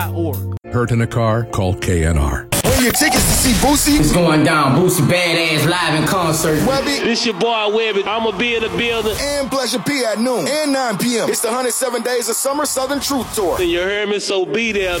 Hurt in a car? Call KNR. Win your tickets to see Boosie. It's going down. Boosie Badass live in concert. Webby. This your boy Webby. I'ma be in the building. And Pleasure P at noon and 9 p.m. It's the 107 Days of Summer Southern Truth Tour. And you heard me, so be there.